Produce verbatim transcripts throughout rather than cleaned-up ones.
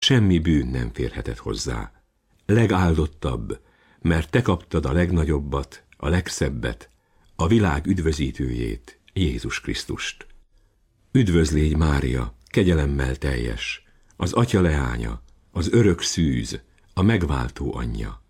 semmi bűn nem férhetett hozzá. Legáldottabb, mert te kaptad a legnagyobbat, a legszebbet, a világ üdvözítőjét, Jézus Krisztust. Üdvöz légy, Mária, kegyelemmel teljes, az Atya leánya, az örök szűz, a megváltó anyja.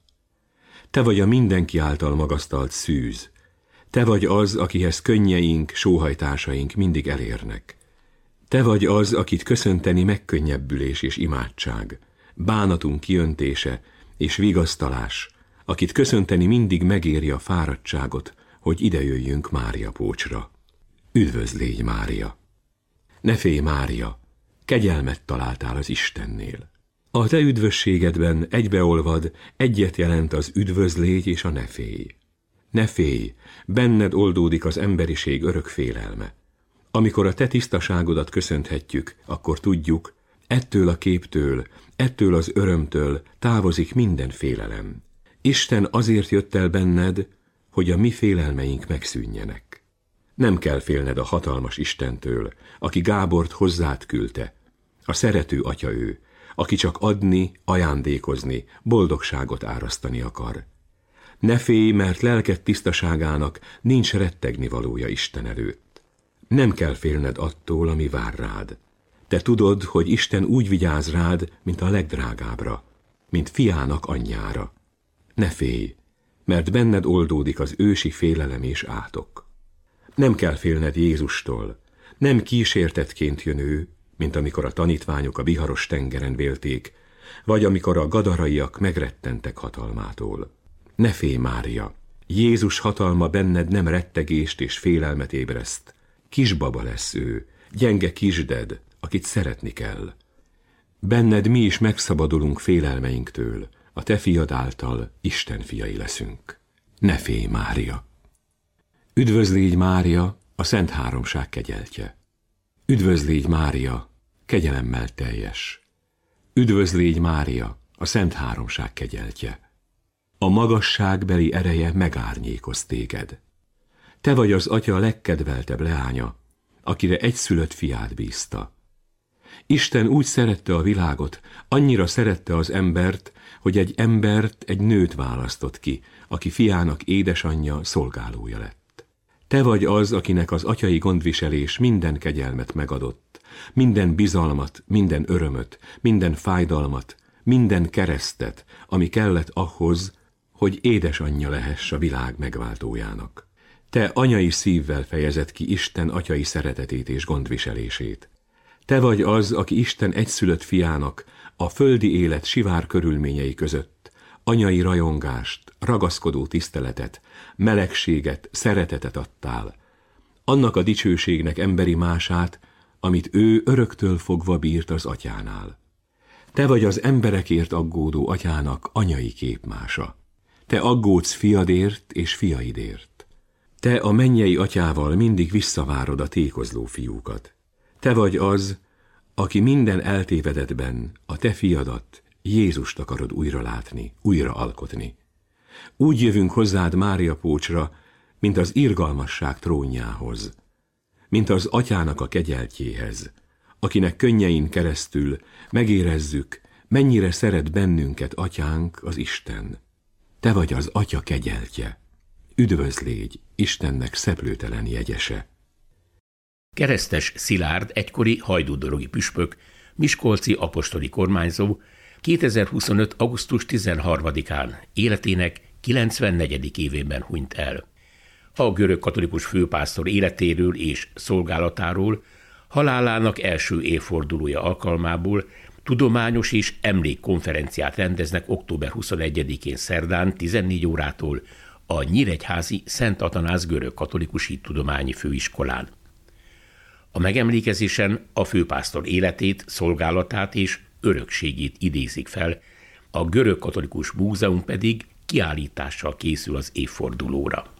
Te vagy a mindenki által magasztalt szűz, te vagy az, akihez könnyeink, sóhajtásaink mindig elérnek. Te vagy az, akit köszönteni megkönnyebbülés és imádság, bánatunk kijöntése és vigasztalás, akit köszönteni mindig megéri a fáradtságot, hogy idejöjjünk Mária pócsra. Üdvözl légy, Mária! Ne félj, Mária, kegyelmet találtál az Istennél. A te üdvösségedben egybeolvad, egyet jelent az üdvözlégy és a ne félj. Ne félj, benned oldódik az emberiség örök félelme. Amikor a te tisztaságodat köszönthetjük, akkor tudjuk, ettől a képtől, ettől az örömtől távozik minden félelem. Isten azért jött el benned, hogy a mi félelmeink megszűnjenek. Nem kell félned a hatalmas Istentől, aki Gábort hozzád küldte. A szerető atya ő, aki csak adni, ajándékozni, boldogságot árasztani akar. Ne félj, mert lelked tisztaságának nincs rettegni valója Isten előtt. Nem kell félned attól, ami vár rád. Te tudod, hogy Isten úgy vigyáz rád, mint a legdrágábbra, mint fiának anyjára. Ne félj, mert benned oldódik az ősi félelem és átok. Nem kell félned Jézustól, nem kísértetként jön ő, mint amikor a tanítványok a viharos tengeren vélték, vagy amikor a gadaraiak megrettentek hatalmától. Ne félj, Mária! Jézus hatalma benned nem rettegést és félelmet ébreszt. Kisbaba lesz ő, gyenge kisded, akit szeretni kell. Benned mi is megszabadulunk félelmeinktől, a te fiad által Isten fiai leszünk. Ne félj, Mária! Üdvözl légy, Mária, a Szent Háromság kegyeltje. Üdvözl légy, Mária, kegyelemmel teljes. Üdvözl légy, Mária, a Szent Háromság kegyeltje. A magasságbeli ereje megárnyékoz téged. Te vagy az Atya legkedveltebb leánya, akire egyszülött fiát bízta. Isten úgy szerette a világot, annyira szerette az embert, hogy egy embert, egy nőt választott ki, aki fiának édesanyja, szolgálója lett. Te vagy az, akinek az atyai gondviselés minden kegyelmet megadott, minden bizalmat, minden örömöt, minden fájdalmat, minden keresztet, ami kellett ahhoz, hogy édesanyja lehess a világ megváltójának. Te anyai szívvel fejezed ki Isten atyai szeretetét és gondviselését. Te vagy az, aki Isten egyszülött fiának a földi élet sivár körülményei között anyai rajongást, ragaszkodó tiszteletet, melegséget, szeretetet adtál. Annak a dicsőségnek emberi mását, amit ő öröktől fogva bírt az atyánál. Te vagy az emberekért aggódó atyának anyai képmása. Te aggódsz fiadért és fiaidért. Te a mennyei atyával mindig visszavárod a tékozló fiúkat. Te vagy az, aki minden eltévedetben a te fiadat, Jézust akarod újra látni, újra alkotni. Úgy jövünk hozzád Mária pócsra, mint az irgalmasság trónjához, mint az atyának a kegyeltjéhez, akinek könnyein keresztül megérezzük, mennyire szeret bennünket atyánk, az Isten. Te vagy az atya kegyeltje. Üdvözl légy, Istennek szeplőtelen jegyese. Keresztes Szilárd, egykori hajdúdorogi püspök, miskolci apostoli kormányzó, kétezer-huszonöt. augusztus tizenharmadikán életének kilencvennegyedik évében hunyt el. A görög katolikus főpásztor életéről és szolgálatáról halálának első évfordulója alkalmából tudományos és emlékkonferenciát rendeznek október huszonegyedikén szerdán tizennégy órától a nyíregyházi Szent Atanáz görög katolikus hittudományi főiskolán. A megemlékezésen a főpásztor életét, szolgálatát és örökségét idézik fel, a Görög Katolikus Múzeum pedig kiállítással készül az évfordulóra.